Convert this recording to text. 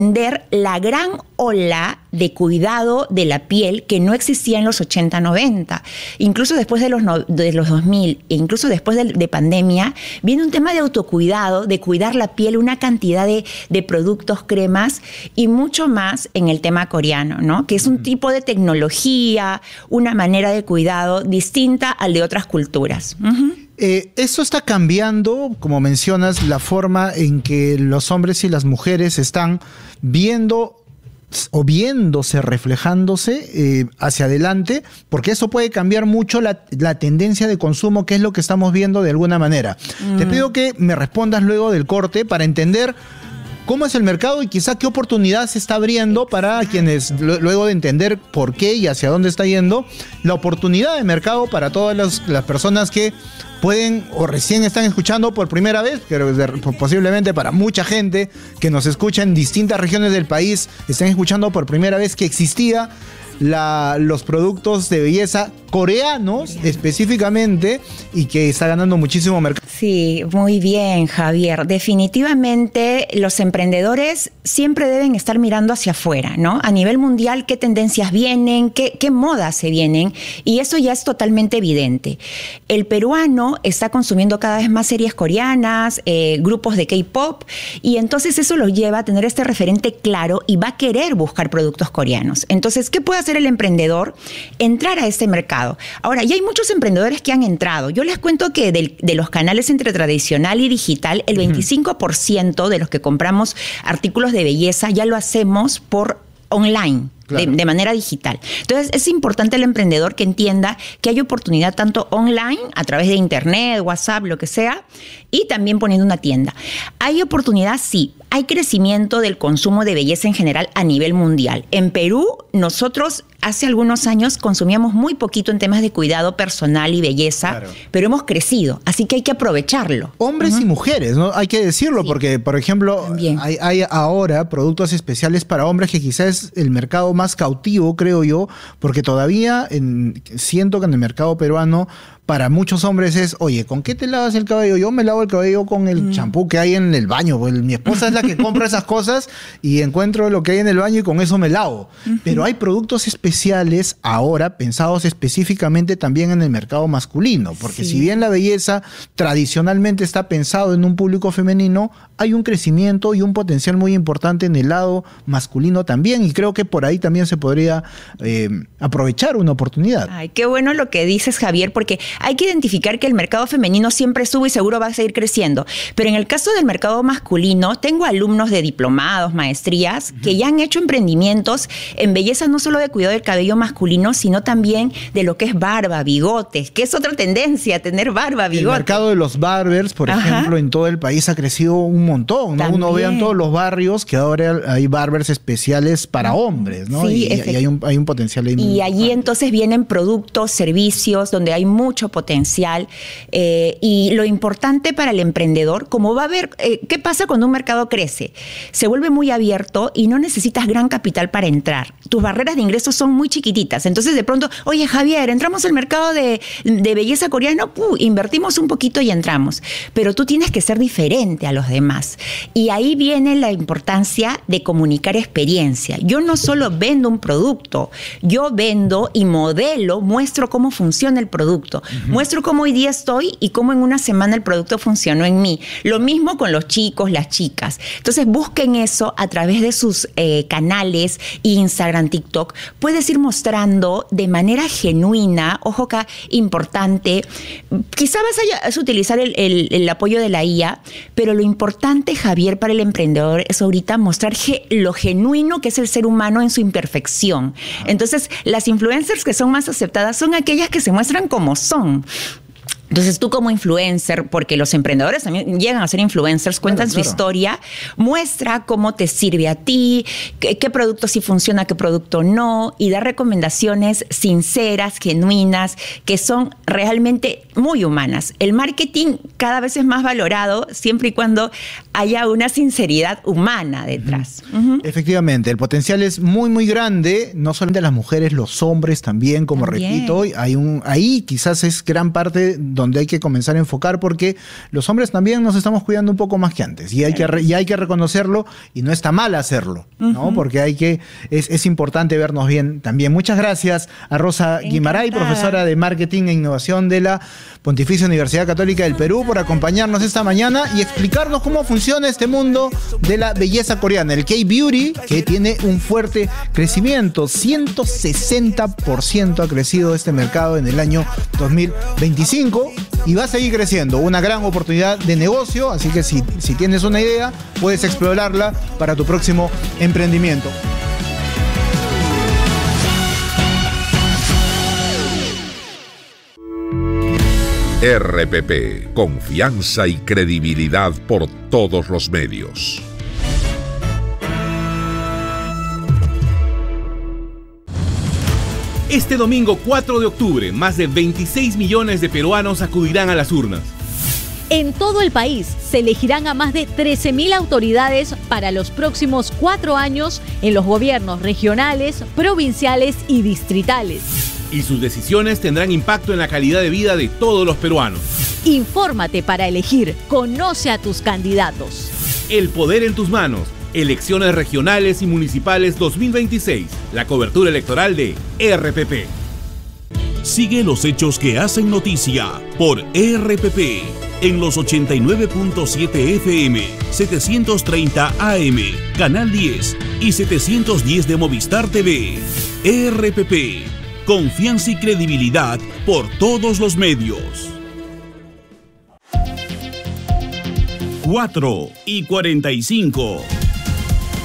la gran ola de cuidado de la piel que no existía en los 80, 90. Incluso después de los 2000, e incluso después de pandemia, viene un tema de autocuidado, de cuidar la piel, una cantidad de productos, cremas y mucho más en el tema coreano, ¿no? Que es un tipo de tecnología, una manera de cuidado distinta al de otras culturas. Esto está cambiando, como mencionas, la forma en que los hombres y las mujeres están viendo o viéndose, reflejándose hacia adelante, porque eso puede cambiar mucho la tendencia de consumo, que es lo que estamos viendo de alguna manera. Te pido que me respondas luego del corte para entender cómo es el mercado y quizá qué oportunidad se está abriendo para quienes, luego de entender por qué y hacia dónde está yendo, la oportunidad de mercado para todas las personas que pueden o recién están escuchando por primera vez, pero posiblemente para mucha gente que nos escucha en distintas regiones del país, están escuchando por primera vez que existía los productos de belleza coreanos específicamente y que está ganando muchísimo mercado. Sí, muy bien, Javier. Definitivamente los emprendedores siempre deben estar mirando hacia afuera, ¿no? A nivel mundial, qué tendencias vienen, qué modas se vienen, y eso ya es totalmente evidente. El peruano está consumiendo cada vez más series coreanas, grupos de K-pop, y entonces eso lo lleva a tener este referente claro y va a querer buscar productos coreanos. Entonces, ¿qué puede hacer el emprendedor? Entrar a este mercado. Ahora, ya hay muchos emprendedores que han entrado. Yo les cuento que de los canales entre tradicional y digital, el 25% de los que compramos artículos de belleza ya lo hacemos por online. Claro. De manera digital. Entonces, es importante el emprendedor que entienda que hay oportunidad tanto online, a través de internet, WhatsApp, lo que sea, y también poniendo una tienda. ¿Hay oportunidad? Sí. Hay crecimiento del consumo de belleza en general a nivel mundial. En Perú, nosotros hace algunos años consumíamos muy poquito en temas de cuidado personal y belleza, claro, pero hemos crecido, así que hay que aprovecharlo. Hombres y mujeres, ¿no? Hay que decirlo, sí, porque, por ejemplo, hay ahora productos especiales para hombres que quizás es el mercado más cautivo, creo yo, porque todavía siento que en el mercado peruano para muchos hombres es, oye, ¿con qué te lavas el cabello? Yo me lavo el cabello con el champú que hay en el baño. Pues mi esposa es la que compra esas cosas y encuentro lo que hay en el baño y con eso me lavo. Pero hay productos especiales ahora pensados específicamente también en el mercado masculino, porque si bien la belleza tradicionalmente está pensado en un público femenino, hay un crecimiento y un potencial muy importante en el lado masculino también, y creo que por ahí también se podría aprovechar una oportunidad. Ay, qué bueno lo que dices, Javier, porque hay que identificar que el mercado femenino siempre sube y seguro va a seguir creciendo. Pero en el caso del mercado masculino, tengo alumnos de diplomados, maestrías, que ya han hecho emprendimientos en belleza no solo de cuidado del cabello masculino, sino también de lo que es barba, bigotes, que es otra tendencia, tener barba, bigotes. El mercado de los barbers, por ejemplo, en todo el país ha crecido un montón, ¿no? Uno ve en todos los barrios que ahora hay barbers especiales para hombres, ¿no? Sí, y hay un potencial ahí. Y allí entonces vienen productos, servicios, donde hay mucho potencial, y lo importante para el emprendedor, como va a ver, ¿qué pasa cuando un mercado crece? Se vuelve muy abierto y no necesitas gran capital para entrar. Tus barreras de ingresos son muy chiquititas. Entonces, de pronto, oye, Javier, entramos al mercado de belleza coreano, invertimos un poquito y entramos. Pero tú tienes que ser diferente a los demás. Y ahí viene la importancia de comunicar experiencia. Yo no solo vendo un producto, yo vendo y modelo, muestro cómo funciona el producto. Muestro cómo hoy día estoy y cómo en una semana el producto funcionó en mí. Lo mismo con los chicos, las chicas. Entonces busquen eso a través de sus canales, Instagram, TikTok. Puedes ir mostrando de manera genuina, ojo acá, importante. Quizá vas a utilizar el apoyo de la IA, pero lo importante, Javier, para el emprendedor es ahorita mostrar lo genuino que es el ser humano en su imperfección. Entonces, las influencers que son más aceptadas son aquellas que se muestran como son. Entonces tú como influencer, porque los emprendedores también llegan a ser influencers, cuentan su historia, muestra cómo te sirve a ti, qué producto sí funciona, qué producto no, y da recomendaciones sinceras, genuinas, que son realmente muy humanas. El marketing cada vez es más valorado siempre y cuando haya una sinceridad humana detrás. Efectivamente, el potencial es muy, muy grande, no solamente las mujeres, los hombres también, como repito, ahí quizás es gran parte donde hay que comenzar a enfocar, porque los hombres también nos estamos cuidando un poco más que antes, y hay que reconocerlo, y no está mal hacerlo, ¿no? Porque es importante vernos bien también. Muchas gracias a Rosa Guimaray, profesora de Marketing e Innovación de la Pontificia Universidad Católica del Perú, por acompañarnos esta mañana y explicarnos cómo funciona este mundo de la belleza coreana, el K-Beauty, que tiene un fuerte crecimiento. 160% ha crecido este mercado en el año 2025 y va a seguir creciendo. Una gran oportunidad de negocio, así que si tienes una idea, puedes explorarla para tu próximo emprendimiento. RPP, confianza y credibilidad por todos los medios. Este domingo 4 de octubre, más de 26 millones de peruanos acudirán a las urnas. En todo el país se elegirán a más de 13.000 autoridades para los próximos 4 años en los gobiernos regionales, provinciales y distritales. Y sus decisiones tendrán impacto en la calidad de vida de todos los peruanos. Infórmate para elegir. Conoce a tus candidatos. El poder en tus manos. Elecciones regionales y municipales 2026. La cobertura electoral de RPP. Sigue los hechos que hacen noticia por RPP en los 89.7 FM, 730 AM, Canal 10 y 710 de Movistar TV. RPP. Confianza y credibilidad por todos los medios. 4:45.